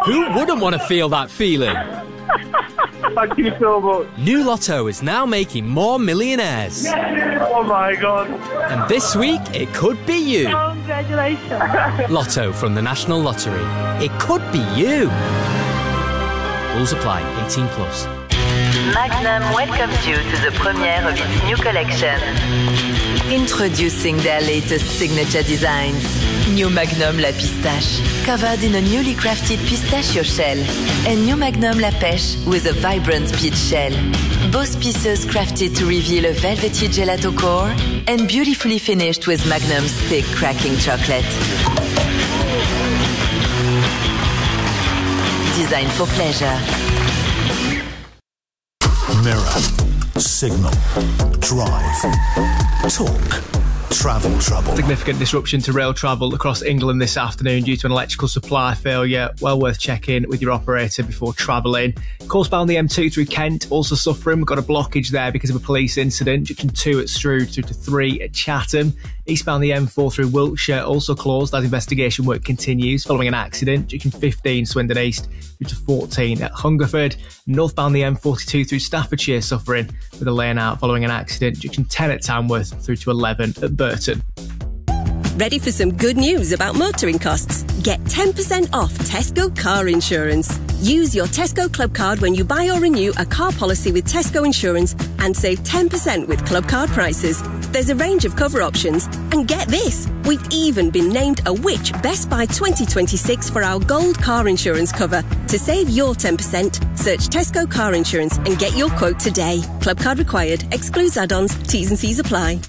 Who wouldn't want to feel that feeling? Thank you so much. New Lotto is now making more millionaires. Oh my God. And this week, it could be you. Congratulations. Lotto from the National Lottery. It could be you. Rules apply. 18 plus. Magnum welcomes you to the premiere of its new collection. Introducing their latest signature designs. New Magnum La Pistache, covered in a newly crafted pistachio shell. And New Magnum La Pêche with a vibrant peach shell. Both pieces crafted to reveal a velvety gelato core and beautifully finished with Magnum's thick cracking chocolate. Designed for pleasure. Mirror, signal, drive, talk, travel trouble. Significant disruption to rail travel across England this afternoon due to an electrical supply failure. Well worth checking with your operator before travelling. Course-bound the M2 through Kent also suffering. We've got a blockage there because of a police incident. Junction 2 at Strood through to 3 at Chatham. Eastbound the M4 through Wiltshire also closed as investigation work continues following an accident. Junction 15 Swindon East through to 14 at Hungerford. Northbound the M42 through Staffordshire suffering with a lane out following an accident. Junction 10 at Tamworth through to 11 at Burton. Ready for some good news about motoring costs? Get 10% off Tesco car insurance. Use your Tesco Club card when you buy or renew a car policy with Tesco Insurance and save 10% with Club card prices. There's a range of cover options. And get this, we've even been named a Which Best Buy 2026 for our gold car insurance cover. To save your 10%, search Tesco car insurance and get your quote today. Club card required. Excludes add-ons. T's and C's apply.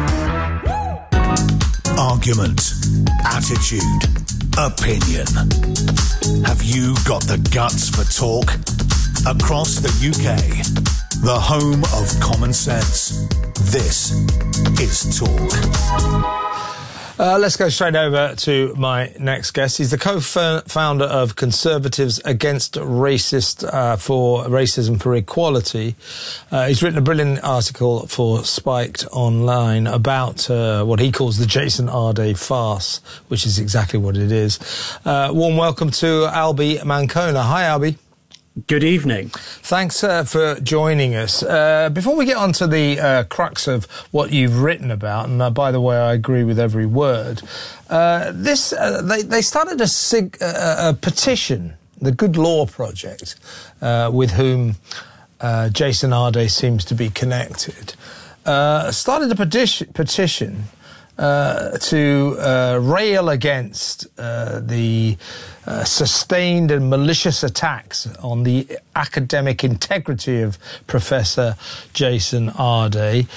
Argument, attitude, opinion. Have you got the guts for talk? Across the UK, the home of common sense. This is Talk. Let's go straight over to my next guest. He's the co-founder of Conservatives Against for Racism for Equality. He's written a brilliant article for Spiked Online about what he calls the Jason Arday farce, which is exactly what it is. Warm welcome to Albie Mancona. Hi, Albie. Good evening. Thanks for joining us. Before we get on to the crux of what you've written about, and by the way, I agree with every word, they started a petition, the Good Law Project, with whom Jason Arday seems to be connected, started a petition to rail against the sustained and malicious attacks on the academic integrity of Professor Jason Arday.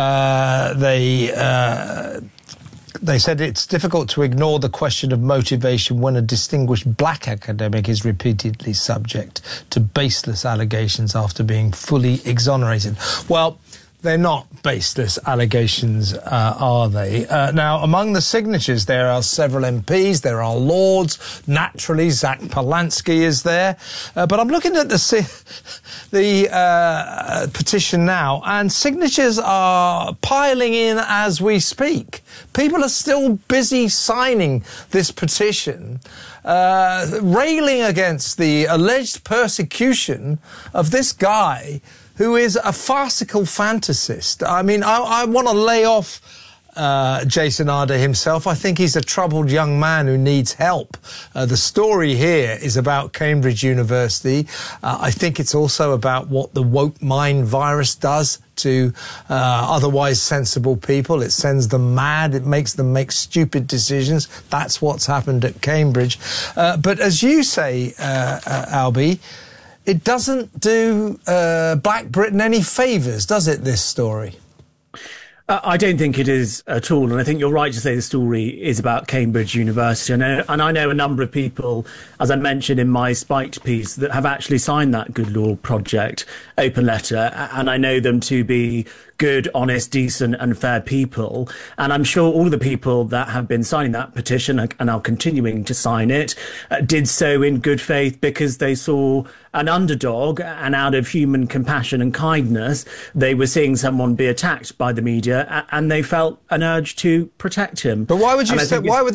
They said it's difficult to ignore the question of motivation when a distinguished black academic is repeatedly subject to baseless allegations after being fully exonerated. Well, they're not baseless allegations, are they? Now, among the signatures, there are several MPs, there are Lords, naturally, Zach Polanski is there. But I'm looking at the petition now, and signatures are piling in as we speak. People are still busy signing this petition, railing against the alleged persecution of this guy who is a farcical fantasist. I mean, I want to lay off Jason Arday himself. I think he's a troubled young man who needs help. The story here is about Cambridge University. I think it's also about what the woke mind virus does to otherwise sensible people. It sends them mad. It makes them make stupid decisions. That's what's happened at Cambridge. But as you say, Albie, it doesn't do Black Britain any favours, does it, this story? I don't think it is at all. And I think you're right to say the story is about Cambridge University. And I know a number of people, as I mentioned in my Spiked piece, that have actually signed that Good Law Project open letter. And I know them to be good, honest, decent and fair people. And I'm sure all the people that have been signing that petition and are continuing to sign it did so in good faith because they saw an underdog, and out of human compassion and kindness, they were seeing someone be attacked by the media and they felt an urge to protect him. But why would you say, why would